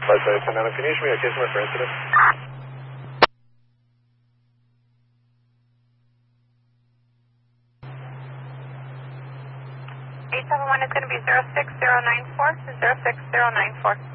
Fernando, can you issue me a case number for incident? 871 is going to be 06094 to 06094.